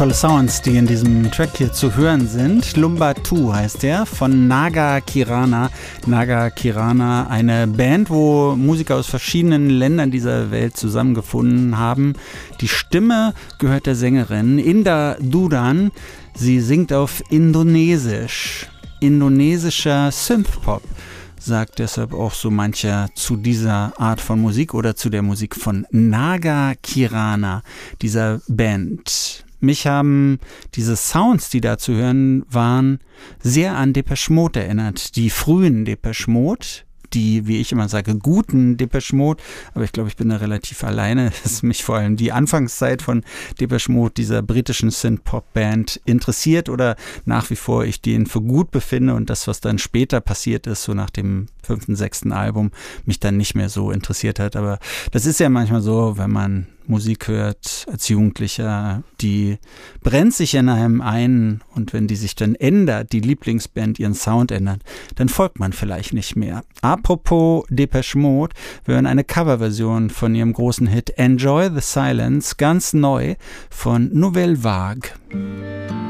tolle Sounds, die in diesem Track hier zu hören sind. Lumbatu heißt der, von Naga Kirana. Naga Kirana, eine Band, wo Musiker aus verschiedenen Ländern dieser Welt zusammengefunden haben. Die Stimme gehört der Sängerin Indah Duran. Sie singt auf Indonesisch. Indonesischer Synthpop, sagt deshalb auch so mancher zu dieser Art von Musik oder zu der Musik von Naga Kirana, dieser Band. Mich haben diese Sounds, die da zu hören waren, sehr an Depeche Mode erinnert. Die frühen Depeche Mode, die, wie ich immer sage, guten Depeche Mode, aber ich glaube, ich bin da relativ alleine, dass mich vor allem die Anfangszeit von Depeche Mode, dieser britischen Synth-Pop-Band, interessiert oder nach wie vor ich den für gut befinde und das, was dann später passiert ist, so nach dem 5., 6. Album, mich dann nicht mehr so interessiert hat. Aber das ist ja manchmal so, wenn man Musik hört als Jugendlicher, die brennt sich in einem ein und wenn die sich dann ändert, die Lieblingsband ihren Sound ändert, dann folgt man vielleicht nicht mehr. Apropos Depeche Mode, wir hören eine Coverversion von ihrem großen Hit Enjoy the Silence, ganz neu von Nouvelle Vague.